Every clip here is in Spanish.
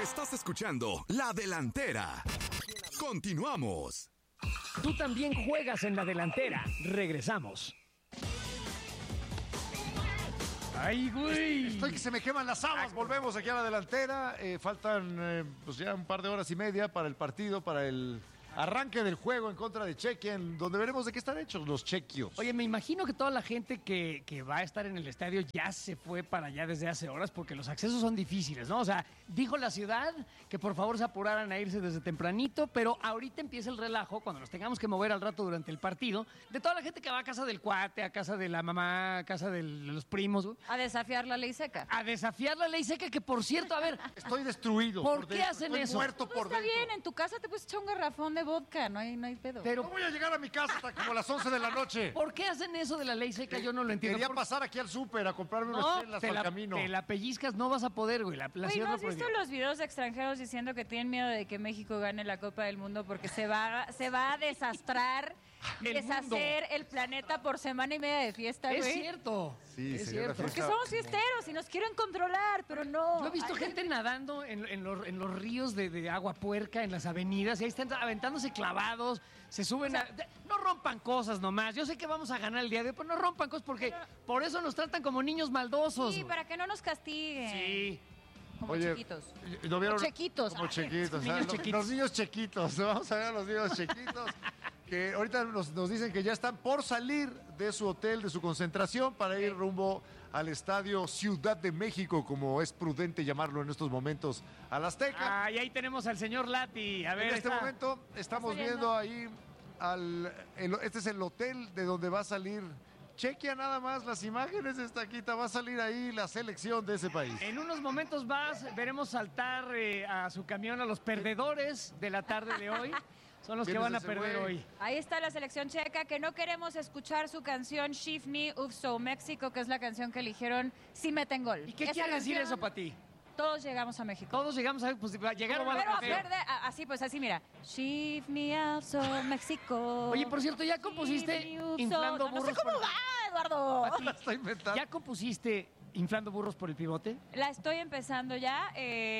Estás escuchando La Delantera. Continuamos. Tú también juegas en La Delantera. Regresamos. ¡Ay, güey! Estoy que se me queman las habas. Volvemos aquí a La Delantera. Faltan pues ya un par de horas y media para el partido, para el arranque del juego en contra de Chequia, en donde veremos de qué están hechos los chequios. Oye, me imagino que toda la gente que va a estar en el estadio ya se fue para allá desde hace horas porque los accesos son difíciles, ¿no? O sea, dijo la ciudad que por favor se apuraran a irse desde tempranito, pero ahorita empieza el relajo cuando nos tengamos que mover al rato durante el partido de toda la gente que va a casa del cuate, a casa de la mamá, a casa de los primos. A desafiar la ley seca. A desafiar la ley seca, que por cierto, a ver... Estoy destruido. ¿Por qué hacen Estoy eso? muerto Pues por está dentro. bien, en tu casa te puedes echar un garrafón de vodka, no hay pedo. Pero, No voy a llegar a mi casa hasta como las 11 de la noche. ¿por qué hacen eso de la ley seca? Yo no lo entiendo. Quería ¿Por- pasar aquí al súper a comprarme unas No, chelas te para el la, camino. te la pellizcas, no vas a poder, güey. La Oye, ciudad ¿no lo has visto prohibió. los videos de extranjeros diciendo que tienen miedo de que México gane la Copa del Mundo porque se va a desastrar, El deshacer el planeta por semana y media de fiesta, Es güey? cierto. Sí, es sería una cierto. Porque somos fiesteros y nos quieren controlar, pero no. Yo he visto gente nadando en los ríos de agua puerca, en las avenidas, y ahí están aventándose clavados, se suben no rompan cosas nomás. Yo sé que vamos a ganar el día de hoy, pero no rompan cosas porque por eso nos tratan como niños maldosos. Sí, güey. para que no nos castiguen. Sí. Como Oye, chiquitos. ¿no vieron? Como chequitos. Como Ay, chequitos. niños chiquitos. Los niños chequitos. Vamos a ver a los niños chequitos. Que ahorita nos dicen que ya están por salir de su hotel, de su concentración, para ir rumbo al estadio Ciudad de México, como es prudente llamarlo en estos momentos, al Azteca. Ah, y ahí tenemos al señor Lati. A ver, En este está. momento estamos Está viendo ahí este es el hotel de donde va a salir. Chequia nada más las imágenes de esta quita, va a salir ahí la selección de ese país. En unos momentos más veremos saltar a su camión a los perdedores de la tarde de hoy. Son los que ¿Quién es van a ese perder güey? hoy. Ahí está la selección checa, que no queremos escuchar su canción Shift Me Up So México, que es la canción que eligieron si meten gol. ¿Y qué Esa quiere decir canción, eso para ti? Todos llegamos a México. Todos llegamos a... Pues, llegaron a Pero la así, pues así, mira. Shift Me Up So México. Oye, por cierto, ¿ya compusiste Shift me up Inflando so... No sé Burros cómo por- va, Eduardo. Pati, La está inventando. ¿Ya compusiste Inflando Burros por el Pivote? La estoy empezando ya.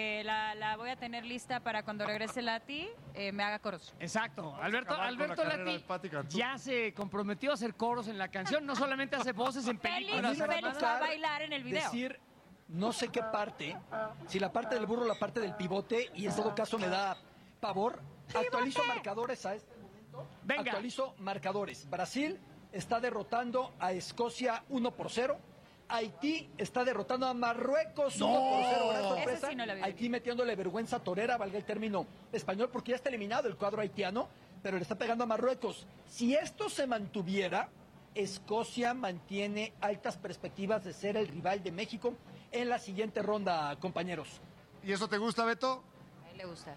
La voy a tener lista para cuando regrese Lati, me haga coros. Exacto. Alberto acabar con la carrera de Lati Pati Cantú. ya se comprometió a hacer coros en la canción. No solamente hace voces en películas. Félix va a bailar en el video. Decir no sé qué parte, si la parte del burro o la parte del pivote, y en todo caso me da pavor. Actualizo marcadores a este momento. Venga. Actualizo marcadores. Brasil está derrotando a Escocia 1-0. Haití está derrotando a Marruecos 1-0. Gran sorpresa. Ese sí no lo había Haití metiéndole vergüenza torera, valga el término español, porque ya está eliminado el cuadro haitiano, pero le está pegando a Marruecos. Si esto se mantuviera, Escocia mantiene altas perspectivas de ser el rival de México en la siguiente ronda, compañeros. ¿Y eso te gusta, Beto? A él le gusta.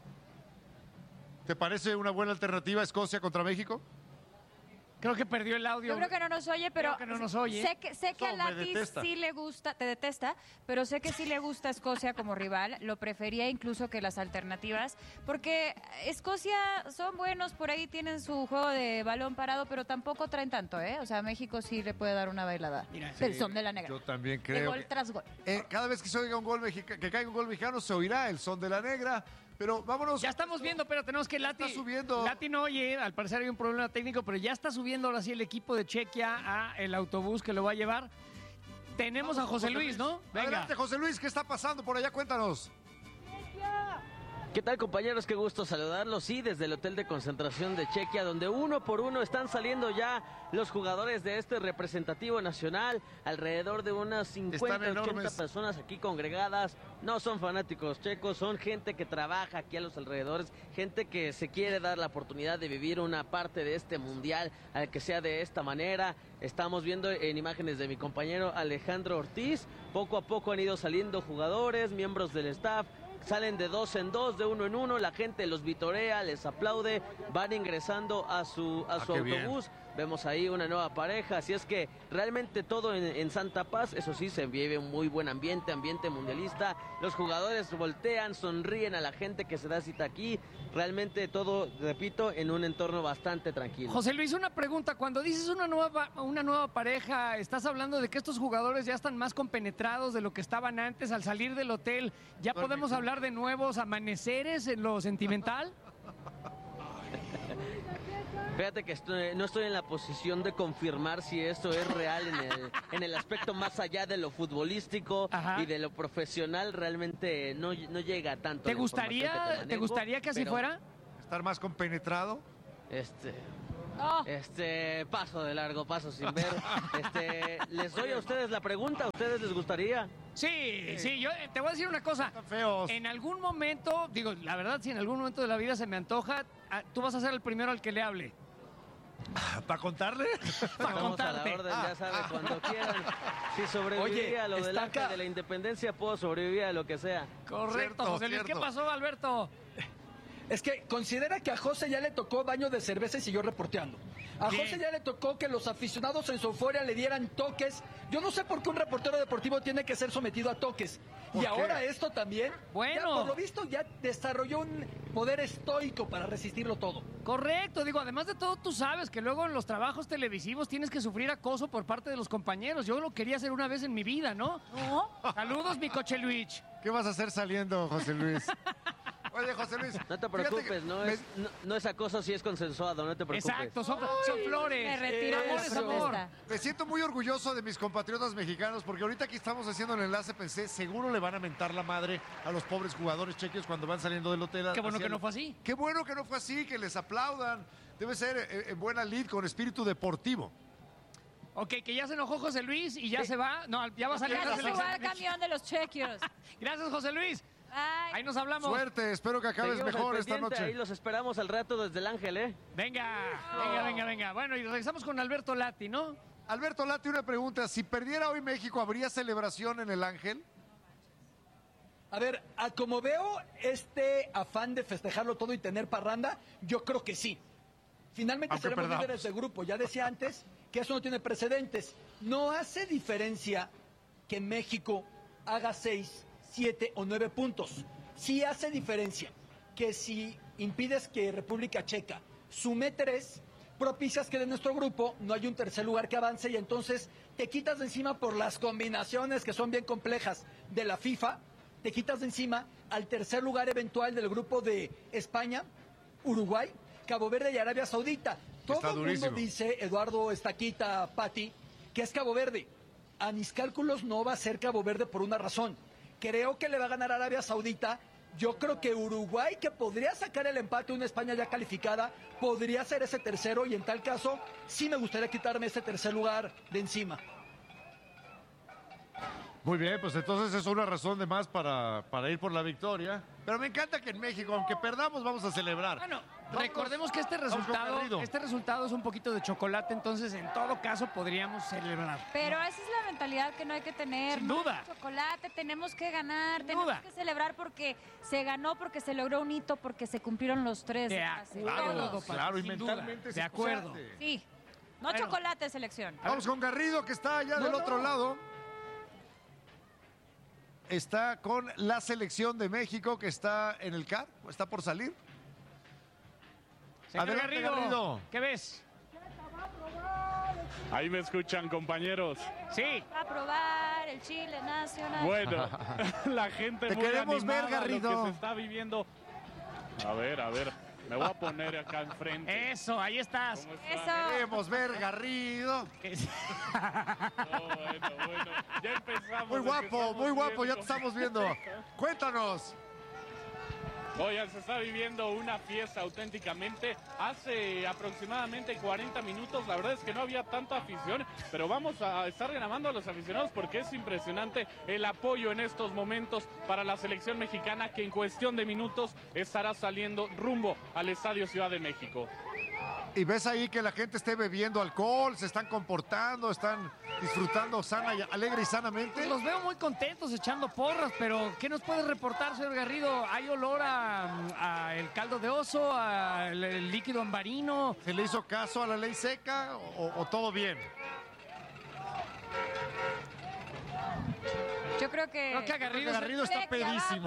¿Te parece una buena alternativa Escocia contra México? Creo que perdió el audio. Yo creo que no nos oye, pero Creo que no nos oye. sé que a Eso me Lati detesta. sí le gusta, te detesta, pero sé que sí le gusta Escocia como rival, lo prefería incluso que las alternativas, porque Escocia son buenos, por ahí tienen su juego de balón parado, pero tampoco traen tanto, ¿eh? O sea, México sí le puede dar una bailada. Mira, Del son de la negra. Yo también De creo. gol tras gol. Cada vez que se oiga un gol que caiga un gol mexicano, se oirá el son de la negra. Pero vámonos. Ya estamos viendo, pero tenemos que Lati... está subiendo. Lati no oye, al parecer hay un problema técnico, pero ya está subiendo ahora sí el equipo de Chequia a el autobús que lo va a llevar. Tenemos a José Luis, ¿no? Venga. Adelante, José Luis, ¿qué está pasando por allá? Cuéntanos. ¿Qué tal, compañeros? Qué gusto saludarlos. Sí, desde el hotel de concentración de Chequia, donde uno por uno están saliendo ya los jugadores de este representativo nacional. Alrededor de unas 50, Están 80 enormes. personas aquí congregadas. No son fanáticos checos, son gente que trabaja aquí a los alrededores, gente que se quiere dar la oportunidad de vivir una parte de este mundial, al que sea de esta manera. Estamos viendo en imágenes de mi compañero Alejandro Ortiz. Poco a poco han ido saliendo jugadores, miembros del staff. Salen de 2 en 2, de 1 en 1, la gente los vitorea, les aplaude, van ingresando a su qué bien. autobús. vemos ahí una nueva pareja, así es que realmente todo en Santa Paz, eso sí, se vive un muy buen ambiente mundialista, los jugadores voltean, sonríen a la gente que se da cita aquí, realmente todo, repito, en un entorno bastante tranquilo. José Luis, una pregunta, cuando dices una nueva pareja, ¿estás hablando de que estos jugadores ya están más compenetrados de lo que estaban antes al salir del hotel? ¿Ya podemos hablar de nuevos amaneceres en lo sentimental? Fíjate que no estoy en la posición de confirmar si esto es real en el aspecto más allá de lo futbolístico. Ajá. Y de lo profesional, realmente no llega tanto. ¿Te gustaría que así fuera? ¿Estar más compenetrado? Paso de largo, paso sin ver. Les doy a ustedes la pregunta, ¿a ustedes les gustaría? Sí, yo te voy a decir una cosa. Están feos. En algún momento, digo, la verdad, si en algún momento de la vida se me antoja, tú vas a ser el primero al que le hable. ¿Para contarle? Para Estamos a la contarte. orden, ya saben, cuando quieran. Si sobreviví a lo del está acta acá. de la independencia, puedo sobrevivir a lo que sea. Correcto, Cierto, José Luis. ¿Qué cierto. pasó, Alberto? Es que considera que a José ya le tocó baño de cerveza y siguió reporteando. A Bien. José ya le tocó que los aficionados en su euforia le dieran toques. Yo no sé por qué un reportero deportivo tiene que ser sometido a toques. ¿Por Y qué? ahora esto también. Bueno. Ya, por lo visto ya desarrolló un poder estoico para resistirlo todo. Correcto, digo, además de todo, tú sabes que luego en los trabajos televisivos tienes que sufrir acoso por parte de los compañeros. Yo lo quería hacer una vez en mi vida, ¿no? ¿No? Saludos, mi coche Luis. ¿Qué vas a hacer saliendo, José Luis? Oye, José Luis. No te fíjate preocupes, que no es acoso si es consensuado, no te preocupes. Exacto, son flores. Me retiro de Amor esa es amor. protesta. Me siento muy orgulloso de mis compatriotas mexicanos porque ahorita que estamos haciendo el enlace pensé, seguro le van a mentar la madre a los pobres jugadores chequios cuando van saliendo del hotel. Qué bueno hacia que no fue así. Qué bueno que no fue así, que les aplaudan. Debe ser en buena lid, con espíritu deportivo. Ok, que ya se enojó José Luis y ya se va. No, ya va a salir Ya la se suba selección. al camión de los chequios. Gracias, José Luis. Ay. Ahí nos hablamos. Suerte, espero que acabes Seguimos mejor al esta pendiente, noche. Ahí los esperamos al rato desde el Ángel, ¿eh? Venga. Bueno, y regresamos con Alberto Lati, ¿no? Alberto Lati, una pregunta. Si perdiera hoy México, ¿habría celebración en el Ángel? A ver, como veo este afán de festejarlo todo y tener parranda, yo creo que sí. Finalmente Aunque seremos perdamos. líderes de grupo. Ya decía antes que eso no tiene precedentes. No hace diferencia que México haga 6, 7 o 9 puntos. Sí hace diferencia que si impides que República Checa sume 3, propicias que de nuestro grupo no hay un tercer lugar que avance y entonces te quitas de encima por las combinaciones que son bien complejas de la FIFA, te quitas de encima al tercer lugar eventual del grupo de España, Uruguay, Cabo Verde y Arabia Saudita. Está Todo el mundo durísimo. dice, Eduardo Estaquita, Pati, que es Cabo Verde. A mis cálculos no va a ser Cabo Verde por una razón. Creo que le va a ganar Arabia Saudita. Yo creo que Uruguay, que podría sacar el empate, una España ya calificada, podría ser ese tercero y en tal caso sí me gustaría quitarme ese tercer lugar de encima. Muy bien, pues entonces es una razón de más para ir por la victoria. Pero me encanta que en México, aunque perdamos, vamos a celebrar. Bueno, recordemos que este vamos con Garrido. resultado es un poquito de chocolate, entonces en todo caso podríamos celebrar. Pero esa es la mentalidad que no hay que tener. Sin No duda. hay chocolate, tenemos que ganar, Sin tenemos duda. que celebrar porque se ganó, porque se logró un hito, porque se cumplieron los 3. De así, acuerdo, todos. Pati, Claro, y sin duda. mentalmente De se acuerdo. puede. Sí. No Bueno. chocolate, selección. Vamos con Garrido, que está allá del otro lado. Está con la selección de México, que está en el CAR, está por salir. Señor Adelante, Garrido. ¿Qué ves? Ahí me escuchan, compañeros. Sí. A probar el Chile nacional. Bueno, la gente Te muy queremos ver, animada a lo Garrido. que se está viviendo. A ver, me voy a poner acá enfrente. Eso, ahí estás. ¿Cómo están? Eso. Queremos ver Garrido. Oh, bueno, ya empezamos. Muy de que guapo, estamos muy guapo, ya te viendo. estamos viendo. Cuéntanos. Oigan, se está viviendo una fiesta auténticamente. Hace aproximadamente 40 minutos, la verdad es que no había tanta afición, pero vamos a estar ganando a los aficionados porque es impresionante el apoyo en estos momentos para la selección mexicana que en cuestión de minutos estará saliendo rumbo al Estadio Ciudad de México. Y ves ahí que la gente esté bebiendo alcohol, se están comportando, están disfrutando alegre y sanamente. Pues los veo muy contentos echando porras, pero ¿qué nos puede reportar, señor Garrido? ¿Hay olor a el caldo de oso, al líquido ambarino? ¿Se le hizo caso a la ley seca o todo bien? Yo creo que... Creo que Garrido está pedísimo.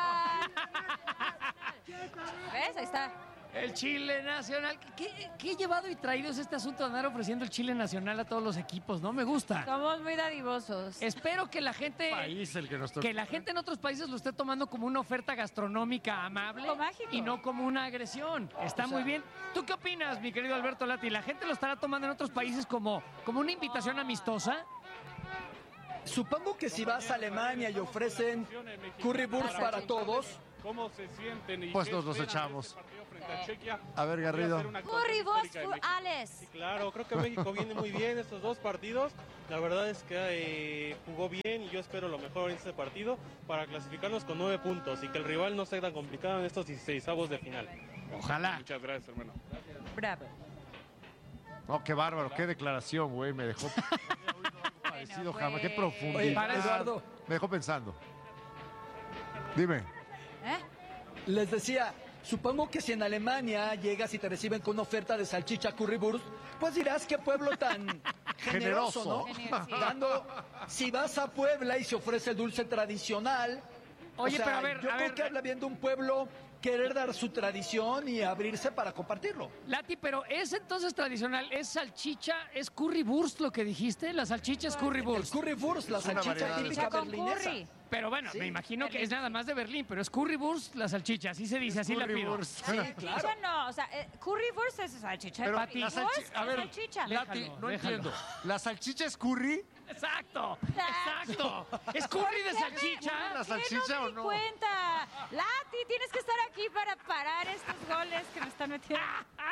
¿Ves? Ahí está. El Chile Nacional. ¿Qué llevado y traído es este asunto de andar ofreciendo el Chile Nacional a todos los equipos? No me gusta. Somos muy dadivosos. Espero que la gente... País el que nos toca. Que la gente en otros países lo esté tomando como una oferta gastronómica amable Algo mágico. y no como una agresión. Está muy bien. ¿Tú qué opinas, mi querido Alberto Lati? ¿La gente lo estará tomando en otros países como una invitación amistosa? Supongo que si vas a Alemania y ofrecen currywurst para todos, ¿Cómo se sienten? Pues nos los echamos. A Chequia. A ver, Garrido. Currywurst for Alex. Claro, creo que México viene muy bien estos dos partidos. La verdad es que jugó bien y yo espero lo mejor en este partido para clasificarnos con 9 puntos y que el rival no sea tan complicado en estos 16avos de final. Ojalá. Muchas gracias, hermano. Bravo. Oh, qué bárbaro, qué declaración, güey. Me dejó parecido jamás. Qué pues. profundo. oye, Para- Eduardo, Me dejó pensando. Dime. ¿Eh? les decía, supongo que si en Alemania llegas y te reciben con una oferta de salchicha currywurst, pues dirás qué pueblo tan generoso, ¿no? Generoso. Sí. Dando, si vas a Puebla y se ofrece el dulce tradicional, Oye, o sea, pero a ver, yo creo que habla bien de un pueblo querer dar su tradición y abrirse para compartirlo. Lati, pero es entonces tradicional, es salchicha, es currywurst lo que dijiste, la salchicha es El currywurst. currywurst, la Es una salchicha variedad. típica Con berlinesa. curry. Pero bueno, Sí. me imagino que es nada más de Berlín, pero es currywurst la salchicha, así se dice, así la pido. Currywurst. Sí, claro. Salchicha no, o sea, currywurst es salchicha. Pero Pati, la Currywurst salchicha, a es ver, salchicha. Lati, Déjalo, no déjalo. entiendo. ¿La salchicha es curry? Exacto, exacto. ¿Es curry de salchicha? ¿La ¿Qué salchicha no me o di no? cuenta? Lati, tienes que estar aquí para parar estos goles que me están metiendo.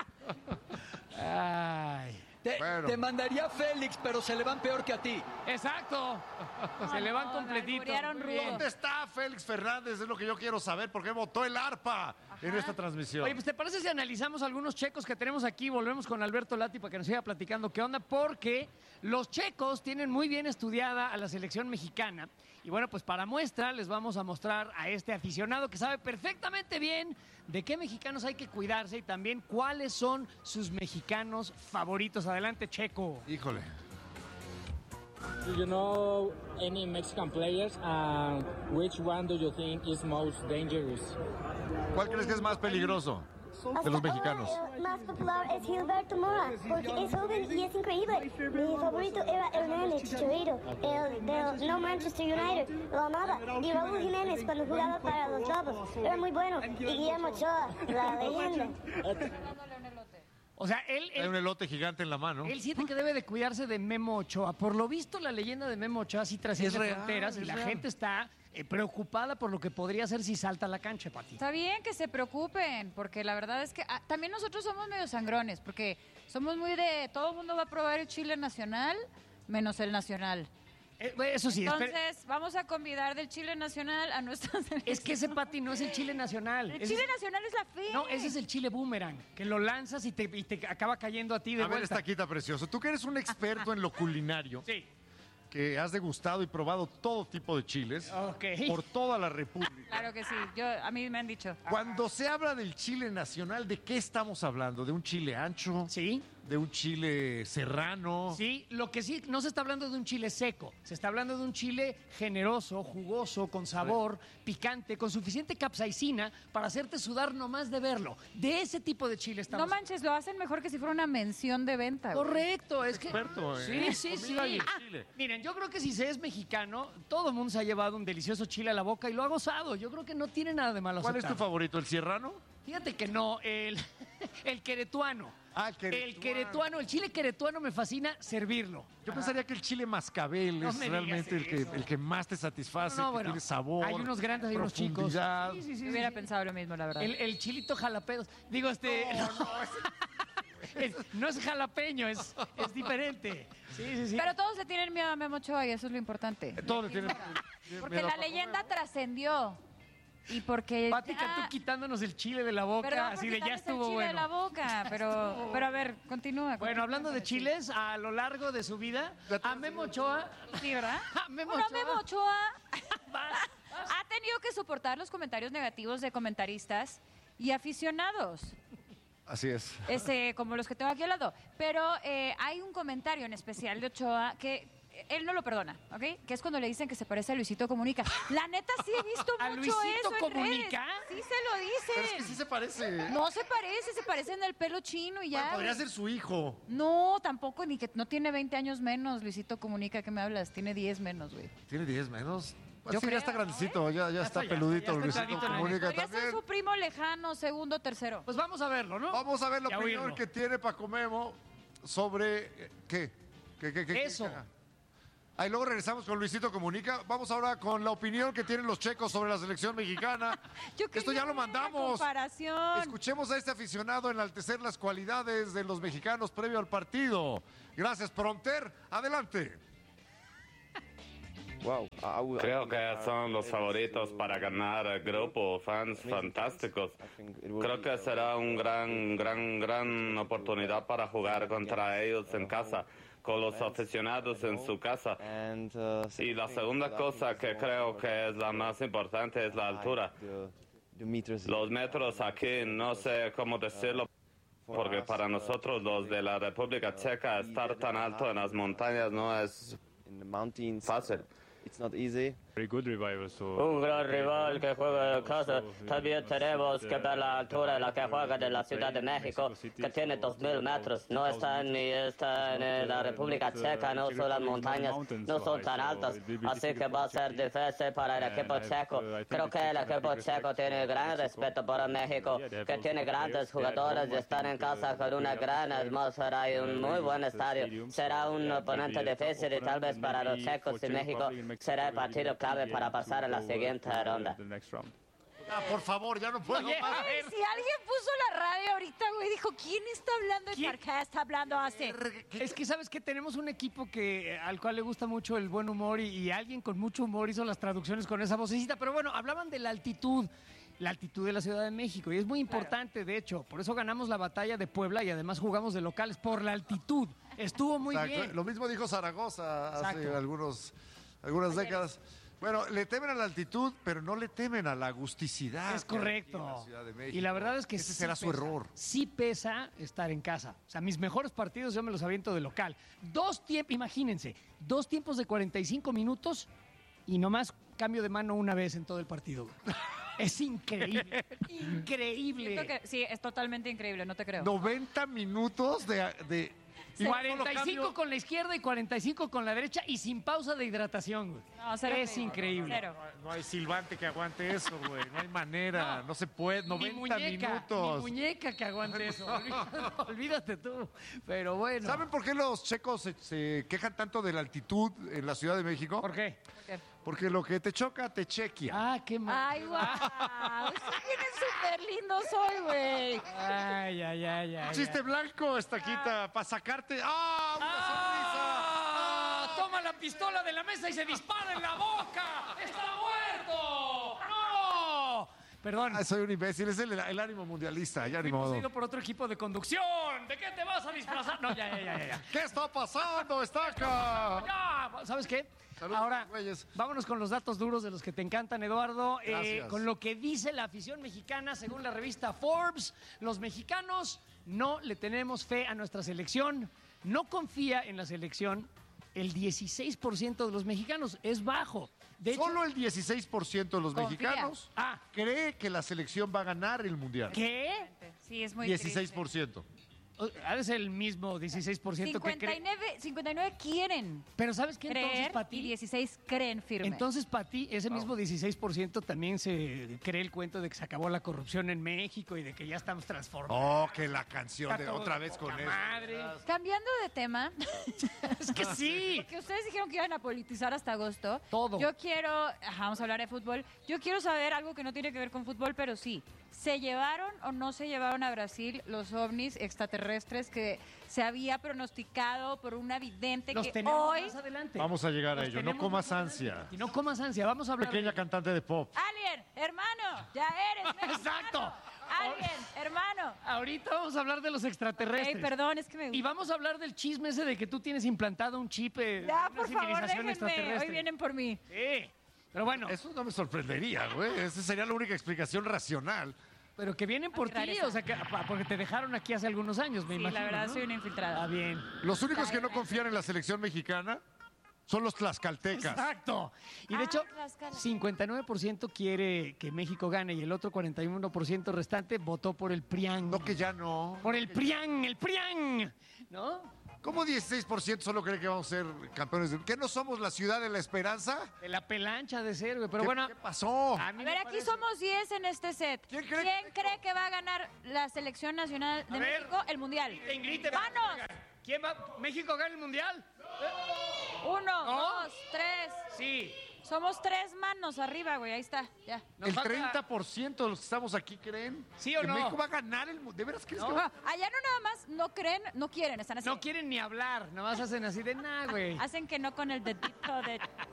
Ay, Bueno. Te mandaría Félix, pero se le van peor que a ti. exacto. Se le van no, completito. alburearon Muy rudo. bien. ¿Dónde está Félix Fernández? Es lo que yo quiero saber. ¿Por qué votó el arpa en esta transmisión? Oye, pues ¿te parece si analizamos algunos checos que tenemos aquí? Volvemos con Alberto Lati para que nos siga platicando qué onda, porque los checos tienen muy bien estudiada a la selección mexicana. Y bueno, pues para muestra les vamos a mostrar a este aficionado que sabe perfectamente bien de qué mexicanos hay que cuidarse y también cuáles son sus mexicanos favoritos. Adelante, Checo. Híjole. Do you know any Mexican players? And which one do you think is most dangerous? ¿Cuál crees que es más peligroso de los mexicanos? El más popular es Gilberto Mora, porque es joven y es increíble. Mi favorito era Hernández Chicharito, el del No Manchester United, lo amaba. Y Raúl Jiménez cuando jugaba para los Bravos, era muy bueno. Y Guillermo Ochoa, la leyenda. O sea, Hay un elote gigante en la mano. él siente que debe de cuidarse de Memo Ochoa. Por lo visto, la leyenda de Memo Ochoa sí trasciende Es real, fronteras y es la real. gente está preocupada por lo que podría hacer si salta a la cancha, Pati. Está bien que se preocupen, porque la verdad es que también nosotros somos medio sangrones, porque somos muy de todo el mundo va a probar el chile nacional, menos el nacional. Eso sí, Entonces, vamos a convidar del chile nacional a nuestros... es que ese, Pati, no es el chile nacional. El Ese chile es- nacional es la fe. No, ese es el chile boomerang, que lo lanzas y te acaba cayendo a ti de A ver, vuelta. esta quita precioso. Tú que eres un experto en lo culinario, Sí, que has degustado y probado todo tipo de chiles ok. por toda la República. Claro que sí, a mí me han dicho. Cuando se habla del chile nacional, ¿de qué estamos hablando? ¿De un chile ancho? Sí, ¿De un chile serrano? sí. Lo que sí, no se está hablando de un chile seco. Se está hablando de un chile generoso, jugoso, con sabor, picante, con suficiente capsaicina para hacerte sudar nomás de verlo. De ese tipo de chile estamos. No manches, lo hacen mejor que si fuera una mención de venta. güey. Correcto, es que... Experto Sí, en sí, sí. comida y en chile. Miren, yo creo que si se es mexicano, todo el mundo se ha llevado un delicioso chile a la boca y lo ha gozado. Yo creo que no tiene nada de malo ¿Cuál es tu aceptar. favorito? ¿El serrano? Fíjate que no, el queretuano. Ah, el El queretuano, el chile queretuano me fascina servirlo. Yo pensaría que el chile mascabel No es me digas realmente eso. el que más te satisface, No, que bueno, tiene sabor. hay unos grandes y unos chicos. profundidad. Sí, sí, sí, Hubiera sí. pensado lo mismo, la verdad. El chilito jalapeños. Digo, no es jalapeño, es diferente. Sí, sí, sí. Pero todos le tienen miedo a Memo Ochoa y eso es lo importante. Todo le tiene. Porque la leyenda trascendió. Y porque Pati Cantú quitándonos el chile de la boca, Perdón por así de ya quitarles estuvo el chile bueno. de la boca, pero a ver, continúa. Bueno, hablando de chiles, a lo largo de su vida, a Memo Ochoa... Sí, ¿verdad? A Memo Bueno, Ochoa. Memo Ochoa ha tenido que soportar los comentarios negativos de comentaristas y aficionados. Así es. Como los que tengo aquí al lado. Pero hay un comentario en especial de Ochoa que él no lo perdona, ¿ok? Que es cuando le dicen que se parece a Luisito Comunica. La neta sí he visto ¿A mucho Luisito eso en Comunica? redes. Sí se lo dicen. Pero es que sí se parece. No se parece en el pelo chino y ya. Bueno, podría güey. ser su hijo. No, tampoco, ni que no tiene 20 años menos, Luisito Comunica, ¿qué me hablas? Tiene 10 menos, güey. ¿Tiene 10 menos? Yo Sí, creo, ya está grandecito, ya está peludito ya está Luisito entradito en el- Comunica Podría ser también. su primo lejano, segundo, tercero. Pues vamos a verlo, ¿no? Vamos a ver la Y a opinión oírlo. que tiene Paco Memo sobre ¿qué? ¿Qué? Eso. Ahí luego regresamos con Luisito Comunica. Vamos ahora con la opinión que tienen los checos sobre la selección mexicana. Esto ya lo mandamos. Comparación. Escuchemos a este aficionado enaltecer las cualidades de los mexicanos previo al partido. Gracias, Prompter. Adelante. Creo que son los favoritos para ganar el grupo, fans fantásticos. Creo que será un gran oportunidad para jugar contra ellos en casa, con los aficionados en su casa. Y la segunda cosa que creo que es la más importante es la altura. Los metros aquí, no sé cómo decirlo, porque para nosotros los de la República Checa estar tan alto en las montañas no es fácil. Un gran rival que juega en casa. También tenemos que ver la altura en la que juega de la Ciudad de México, que tiene 2.000 metros. No están ni están en la República Checa, no son las montañas, no son tan altas. Así que va a ser difícil para el equipo checo. Creo que el equipo checo tiene gran respeto por México, que tiene grandes jugadores y están en casa con una gran atmósfera y un muy buen estadio. Será un oponente difícil y tal vez para los checos y México será el partido clave para pasar a la siguiente ronda. Por favor, ya no puedo más. Ay, si alguien puso la radio ahorita, güey, dijo, ¿quién está hablando? ¿Por qué está hablando así? Es que sabes que tenemos un equipo al cual le gusta mucho el buen humor y alguien con mucho humor hizo las traducciones con esa vocecita. Pero bueno, hablaban de la altitud de la Ciudad de México y es muy importante, de hecho. Por eso ganamos la batalla de Puebla y además jugamos de locales por la altitud. Estuvo muy Exacto. bien. Lo mismo dijo Zaragoza hace Exacto. algunas décadas. Bueno, le temen a la altitud, pero no le temen a la agusticidad. Es correcto. En la Ciudad de México. Y la verdad es que ese sí será su pesa. error. Sí pesa estar en casa. O sea, mis mejores partidos yo me los aviento de local. Imagínense, 2 tiempos de 45 minutos y nomás cambio de mano una vez en todo el partido. Es increíble, increíble. Siento que sí, es totalmente increíble, no te creo. 90 minutos de 45 con la izquierda y 45 con la derecha y sin pausa de hidratación, güey. No, cero. Es increíble. Cero. No hay silbante que aguante eso, güey. No hay manera. No se puede. 90 minutos. Mi muñeca que aguante eso. Olvídate tú. Pero bueno. ¿Saben por qué los checos se quejan tanto de la altitud en la Ciudad de México? ¿Por qué? Porque lo que te choca, te chequia. Ah, qué mal. Ay, guau. Ustedes vienen súper lindos hoy, güey. Ay. Chiste blanco, estaquita, para sacarte. ¡Ah! ¡Una Toma la pistola de la mesa y se dispara en la boca. ¡Está muerto! ¡No! Perdón. sonrisa! Soy un imbécil, es el ánimo mundialista, ya ni Fui modo. poseído por otro equipo de conducción. ¿De qué te vas a disfrazar? No, ya. ¿Qué está pasando, estaca? Ya, ¿sabes qué? Saludos, Ahora, güeyes. vámonos con los datos duros de los que te encantan, Eduardo. Gracias. Con lo que dice la afición mexicana, según la revista Forbes, los mexicanos no le tenemos fe a nuestra selección, no confía en la selección. El 16% de los mexicanos es bajo. De hecho, Solo el 16% de los Confía. mexicanos cree que la selección va a ganar el Mundial. ¿qué? Sí, es muy 16%. Es el mismo 16% que cree. 59 quieren Pero ¿sabes qué entonces, creer Pati? y 16 creen firme. Entonces, Pati, ese mismo 16% también se cree el cuento de que se acabó la corrupción en México y de que ya estamos transformados. Oh, que la canción Está de todo otra de vez con poca eso. madre. Cambiando de tema, Es que sí. porque ustedes dijeron que iban a politizar hasta agosto. Todo. Yo quiero, vamos a hablar de fútbol. Yo quiero saber algo que no tiene que ver con fútbol, pero sí. ¿Se llevaron o no se llevaron a Brasil los ovnis extraterrestres extraterrestres que se había pronosticado por una vidente Los que tenemos hoy... más adelante. Vamos a llegar a Los ello. No tenemos comas más adelante. ansia. Y no comas ansia. Vamos a hablar Pequeña cantante de pop. Alien, hermano, ya eres mexicano. Exacto. Alien, hermano. Ahorita vamos a hablar de los extraterrestres. Ey, perdón, es que me... Y vamos a hablar del chisme ese de que tú tienes implantado un chip de Ya, una por favor, civilización déjenme. extraterrestre. Hoy vienen por mí. Sí, pero bueno. Eso no me sorprendería, güey. Esa sería la única explicación racional. Pero que vienen por ti, rareza. o sea, porque te dejaron aquí hace algunos años, me Sí, imagino. la verdad, ¿no? soy una infiltrada. Ah, bien. Los únicos que no confían en la selección mexicana son los tlaxcaltecas. Exacto. Y de hecho, Tlaxcala. 59% quiere que México gane y el otro 41% restante votó por el PRIAN. No, que ya no. Por el PRIAN, ¿no? ¿Cómo 16% solo cree que vamos a ser campeones? ¿Qué no somos la ciudad de la esperanza? De la pelancha de ser, güey. Pero ¿Qué, bueno, ¿qué pasó? a A mí ver, me aquí parece- somos 10 en este set. ¿Quién cree que va a ganar la selección nacional de A ver, México? El Mundial. Ingrid, ¡Manos! ¿Quién va? ¿México gana el mundial? 1, ¿No? 2, 3. Sí. Somos 3 manos arriba, güey. Ahí está, ya. Nos ¿El falta- 30% de los que estamos aquí creen ¿Sí o que no? México va a ganar el mundial? ¿De veras crees que No. va? Allá no nada más no creen, no quieren, están así. No quieren ni hablar, nomás hacen así de nada, güey. Hacen que no con el dedito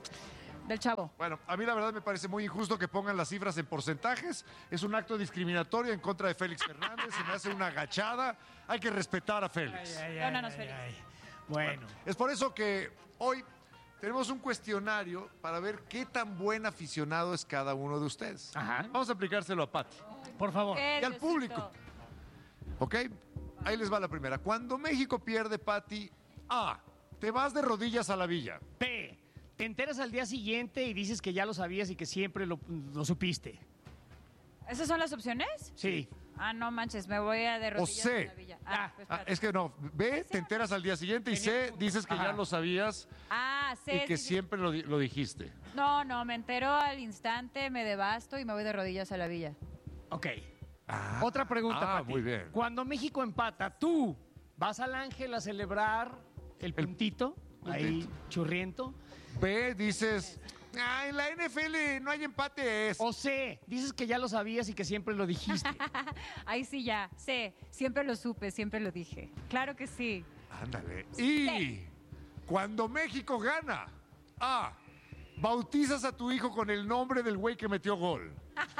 del chavo. Bueno, a mí la verdad me parece muy injusto que pongan las cifras en porcentajes. Es un acto discriminatorio en contra de Félix Fernández. Se me hace una agachada. Hay que respetar a Félix. Dónanos, Félix. Bueno. Es por eso que hoy tenemos un cuestionario para ver qué tan buen aficionado es cada uno de ustedes. Ajá. Vamos a aplicárselo a Pati. Por favor. ¿Qué, Y al Diosito? público. ¿Ok? Ahí les va la primera. Cuando México pierde, Pati, A, te vas de rodillas a la villa. P. Te enteras al día siguiente y dices que ya lo sabías y que siempre lo supiste. ¿Esas son las opciones? Sí. Ah, no manches, me voy a de O rodillas C. en la villa. Ah, pues Ah, espérate. es que no. B, te enteras al día siguiente. Y C, dices que ya Ajá. lo sabías Ah, y C. que sí, sí. siempre lo dijiste. No, me entero al instante, me devasto y me voy de rodillas a la villa. Ok. Otra pregunta, Pati. muy bien. Cuando México empata, ¿tú vas al Ángel a celebrar el puntito? Ahí, churriento. B, dices, en la NFL no hay empates. O C, dices que ya lo sabías y que siempre lo dijiste. Ahí sí ya, sé, siempre lo supe, siempre lo dije. Claro que sí. Ándale. Y cuando México gana, A, bautizas a tu hijo con el nombre del güey que metió gol.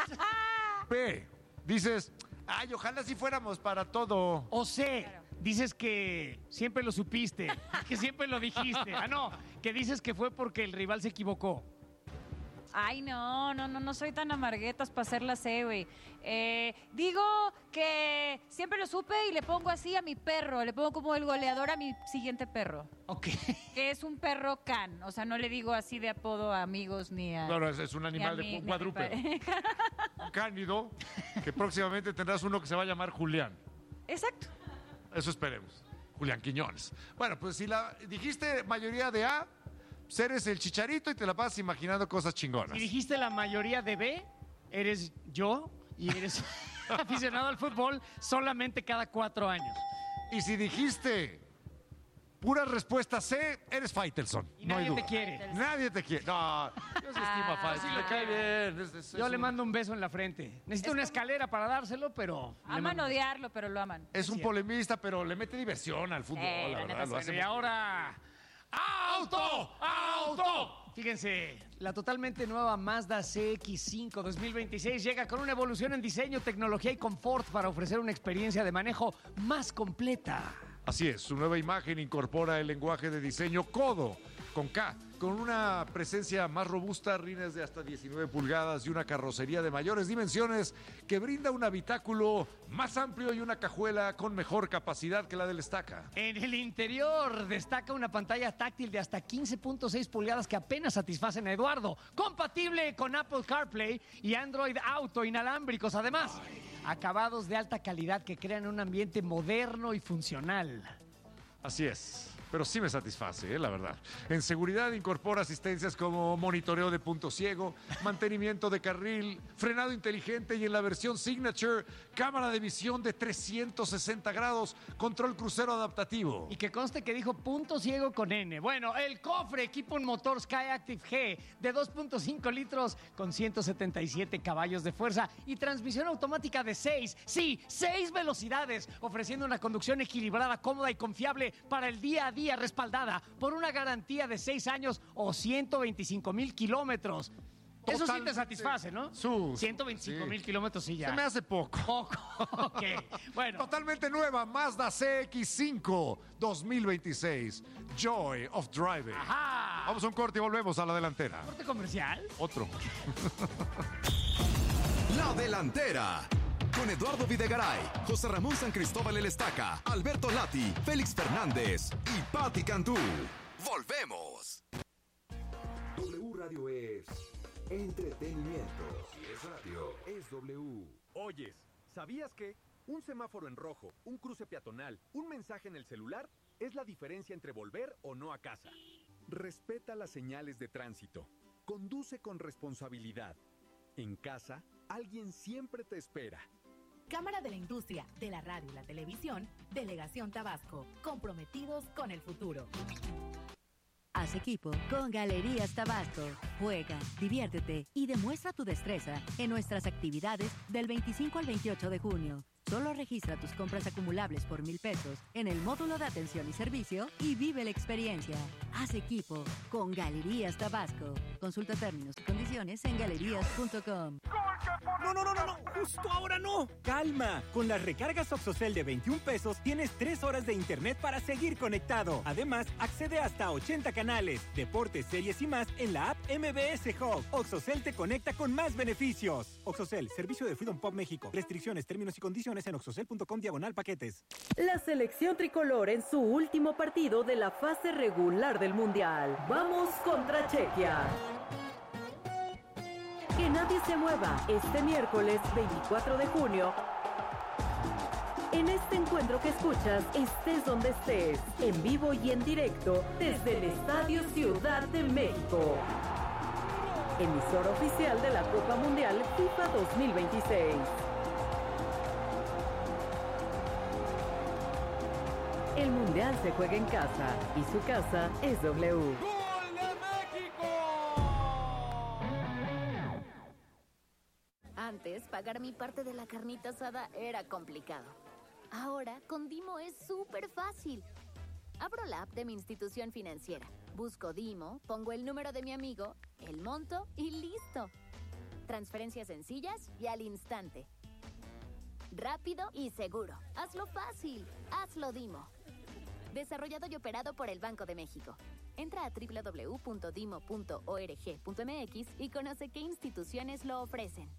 B, dices, ay, ojalá si fuéramos para todo. O C, dices que siempre lo supiste, que siempre lo dijiste. Ah, no, que dices que fue porque el rival se equivocó. Ay, no soy tan amarguetas para hacer la C, güey. Digo que siempre lo supe y le pongo así a mi perro, le pongo como el goleador a mi siguiente perro. Ok. Que es un perro can, o sea, no le digo así de apodo a amigos ni a... Claro, es un ni a animal de mi- un ni a mi cuadrúpedo. pareja. Un cánido, que próximamente tendrás uno que se va a llamar Julián. Exacto. Eso esperemos. Julián Quiñones. Bueno, pues si la dijiste mayoría de A, pues eres el Chicharito y te la pasas imaginando cosas chingonas. Si dijiste la mayoría de B, eres yo y eres aficionado al fútbol solamente cada 4 años. Y si dijiste pura respuesta C, eres Faitelson. Y no hay nadie te duda. quiere. Nadie te quiere. No, yo sí estimo a Faitelson. Me cae bien. Yo le mando un beso en la frente. Necesito una escalera para dárselo, pero... le Aman mando- odiarlo, pero lo aman. Es un polemista, pero le mete diversión al fútbol, la la neta verdad. sí. Lo hace Y ahora... ¡Auto! ¡Auto! Fíjense, la totalmente nueva Mazda CX-5 2026 llega con una evolución en diseño, tecnología y confort para ofrecer una experiencia de manejo más completa. Así es, su nueva imagen incorpora el lenguaje de diseño Codo, con K, con una presencia más robusta, rines de hasta 19 pulgadas y una carrocería de mayores dimensiones que brinda un habitáculo más amplio y una cajuela con mejor capacidad que la del Estaca. En el interior destaca una pantalla táctil de hasta 15.6 pulgadas que apenas satisfacen a Eduardo, compatible con Apple CarPlay y Android Auto inalámbricos. Además, acabados de alta calidad que crean un ambiente moderno y funcional. Así es. pero sí me satisface, la verdad. En seguridad incorpora asistencias como monitoreo de punto ciego, mantenimiento de carril, frenado inteligente y en la versión Signature, cámara de visión de 360 grados, control crucero adaptativo. Y que conste que dijo punto ciego con N. Bueno, el cofre equipa un motor Skyactiv G de 2.5 litros con 177 caballos de fuerza y transmisión automática de 6 velocidades, ofreciendo una conducción equilibrada, cómoda y confiable para el día a día, respaldada por una garantía de 6 años o 125,000 kilómetros. Eso sí te satisface, ¿no? 125,000 kilómetros, sí, ya. Se me hace poco. Ok, bueno. Totalmente nueva Mazda CX-5 2026. Joy of Driving. Ajá. Vamos a un corte y volvemos a la delantera. ¿Corte comercial? Otro. La delantera. Con Eduardo Videgaray, José Ramón San Cristóbal El Estaca, Alberto Lati, Félix Fernández y Patti Cantú. Volvemos. W Radio es entretenimiento. Si es radio, es W. Oyes, ¿sabías que un semáforo en rojo, un cruce peatonal, un mensaje en el celular es la diferencia entre volver o no a casa? Respeta las señales de tránsito. Conduce con responsabilidad. En casa, alguien siempre te espera. Cámara de la Industria, de la Radio y la Televisión, Delegación Tabasco, comprometidos con el futuro. Haz equipo con Galerías Tabasco. Juega, diviértete y demuestra tu destreza en nuestras actividades del 25 al 28 de junio. Solo registra tus compras acumulables por 1,000 pesos en el módulo de atención y servicio y vive la experiencia. Haz equipo con Galerías Tabasco. Consulta términos y condiciones en galerías.com. No, justo ahora no. Calma, con las recargas Oxocel de 21 pesos tienes 3 horas de internet para seguir conectado. Además, accede hasta a 80 canales, deportes, series y más en la app MBS Hub. Oxocel te conecta con más beneficios. Oxocel, servicio de Freedom Pop México. Restricciones, términos y condiciones en oxocel.com/paquetes. La selección tricolor en su último partido de la fase regular del Mundial. Vamos contra Chequia. Que nadie se mueva este miércoles 24 de junio. En este encuentro que escuchas, estés donde estés, en vivo y en directo, desde el Estadio Ciudad de México. Emisora oficial de la Copa Mundial FIFA 2026. El Mundial se juega en casa y su casa es W. ¡Gol de México! Antes, pagar mi parte de la carnita asada era complicado. Ahora, con Dimo es súper fácil. Abro la app de mi institución financiera, busco Dimo, pongo el número de mi amigo, el monto y listo. Transferencias sencillas y al instante. Rápido y seguro. Hazlo fácil. Hazlo Dimo. Desarrollado y operado por el Banco de México. Entra a www.dimo.org.mx y conoce qué instituciones lo ofrecen.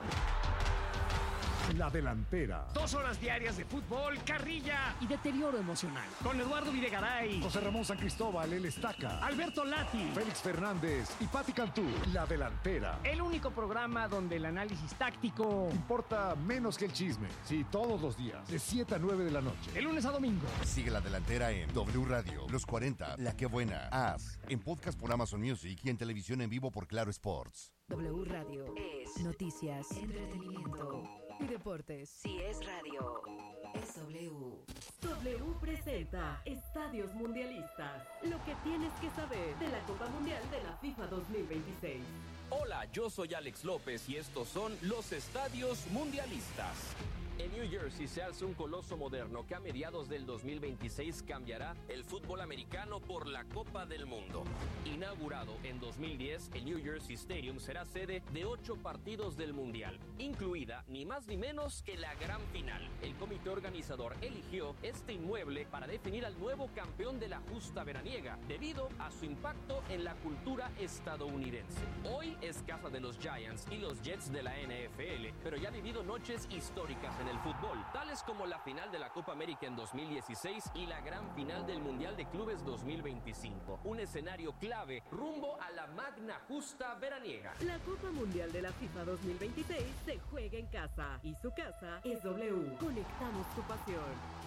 La delantera. 2 horas diarias de fútbol, carrilla y deterioro emocional. Con Eduardo Videgaray, José Ramón San Cristóbal El Estaca, Alberto Lati, Félix Fernández y Patti Cantú. La delantera. El único programa donde el análisis táctico importa menos que el chisme. Sí, todos los días, de 7 a 9 de la noche. De lunes a domingo. Sigue La delantera en W Radio, Los 40, La Que Buena, As, en podcast por Amazon Music y en televisión en vivo por Claro Sports. W Radio es noticias, entretenimiento y deportes. Si es radio, es W. W presenta Estadios Mundialistas. Lo que tienes que saber de la Copa Mundial de la FIFA 2026. Hola, yo soy Alex López y estos son los Estadios Mundialistas. En New Jersey se alza un coloso moderno que a mediados del 2026 cambiará el fútbol americano por la Copa del Mundo. Inaugurado en 2010, el New Jersey Stadium será sede de 8 partidos del Mundial, incluida ni más ni menos que la gran final. El comité organizador eligió este inmueble para definir al nuevo campeón de la justa veraniega, debido a su impacto en la cultura estadounidense. Hoy es casa de los Giants y los Jets de la NFL, pero ya ha vivido noches históricas en el fútbol, tales como la final de la Copa América en 2016 y la gran final del Mundial de Clubes 2025. Un escenario clave rumbo a la magna justa veraniega. La Copa Mundial de la FIFA 2026 se juega en casa y su casa es W. Conectamos tu pasión.